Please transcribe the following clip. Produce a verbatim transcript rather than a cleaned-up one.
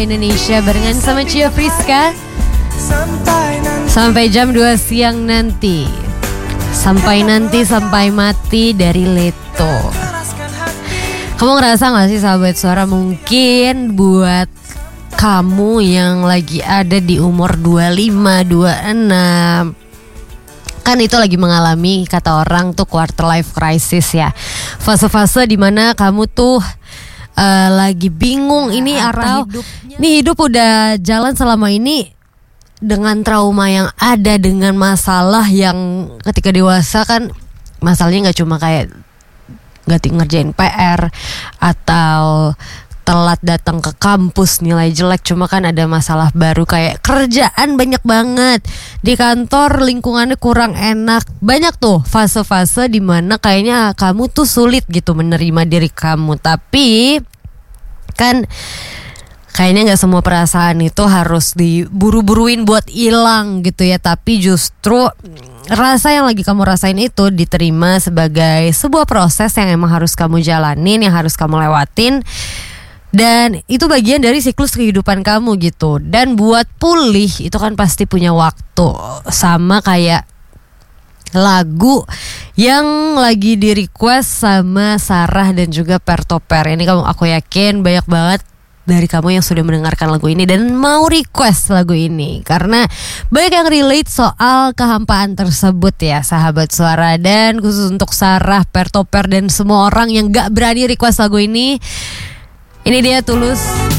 Indonesia barengan sama Cia Friska sampai jam dua siang nanti. Sampai nanti sampai mati dari Leto. Kamu ngerasa gak sih sahabat suara, mungkin buat kamu yang lagi ada di umur dua puluh lima, dua puluh enam, kan itu lagi mengalami, kata orang tuh quarter life crisis ya. Fase-fase dimana kamu tuh uh, lagi bingung, ini arah hidupnya. Nih hidup udah jalan selama ini dengan trauma yang ada, dengan masalah yang ketika dewasa kan masalahnya gak cuma kayak gak ngerjain P R atau telat datang ke kampus, nilai jelek, cuma kan ada masalah baru kayak kerjaan banyak banget di kantor, lingkungannya kurang enak. Banyak tuh fase-fase dimana kayaknya kamu tuh sulit gitu menerima diri kamu. Tapi kan kayaknya gak semua perasaan itu harus diburu-buruin buat hilang gitu ya. Tapi justru rasa yang lagi kamu rasain itu diterima sebagai sebuah proses yang emang harus kamu jalanin, yang harus kamu lewatin. Dan itu bagian dari siklus kehidupan kamu gitu. Dan buat pulih itu kan pasti punya waktu. Sama kayak lagu yang lagi di request sama Sarah dan juga Pertoper. Ini kamu, aku yakin banyak banget dari kamu yang sudah mendengarkan lagu ini dan mau request lagu ini, karena banyak yang relate soal kehampaan tersebut ya sahabat suara. Dan khusus untuk Sarah, Pertoper dan semua orang yang gak berani request lagu ini, ini dia Tulus.